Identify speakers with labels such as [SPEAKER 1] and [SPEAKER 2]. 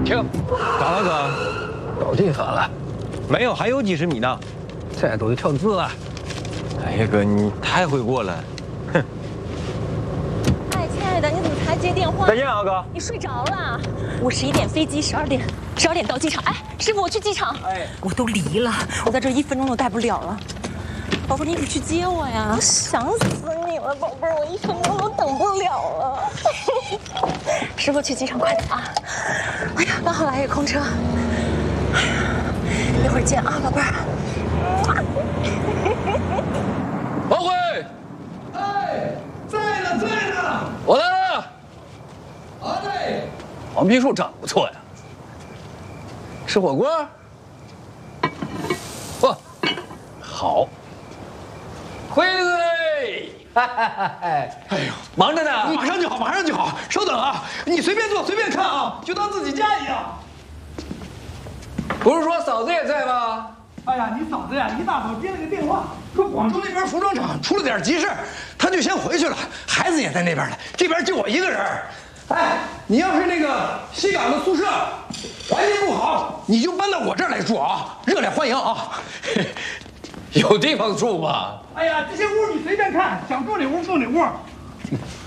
[SPEAKER 1] 停！
[SPEAKER 2] 咋了哥？
[SPEAKER 1] 到地方了，
[SPEAKER 2] 没有，还有几十米呢。
[SPEAKER 1] 这都得成字了。
[SPEAKER 2] 哎呀哥，你太会过了。哼。
[SPEAKER 3] 哎，亲爱的，你怎么才接电话？
[SPEAKER 2] 再见啊，哥。
[SPEAKER 3] 你睡着了？我11点飞机，12点到机场。哎，师傅，我去机场。哎，我都离了，我在这1分钟都待不了了。宝贝，你得去接我呀！想死你了，宝贝儿，我1分钟都等不了了。师傅，去机场快点啊！哎呀，刚好来一个空车。哎呀，一会儿见啊，宝贝儿。
[SPEAKER 1] 王辉，哎，在呢，我来了。哎，黄皮树长不错呀。吃火锅？不，好。辉子嘞！哎呦，忙着呢，
[SPEAKER 4] 马上就好，马上就好。稍等啊，你随便坐，随便看啊，就当自己家一样。
[SPEAKER 1] 不是说嫂子也在吗？
[SPEAKER 4] 哎呀，你嫂子呀，一大早接了个电话，说广州那边服装厂出了点急事，她就先回去了，孩子也在那边了，这边就我一个人。哎，你要是那个西港的宿舍环境不好，你就搬到我这儿来住啊，热烈欢迎啊。
[SPEAKER 1] 有地方住吗？
[SPEAKER 4] 哎呀，这些屋你随便看，想住哪屋住哪屋。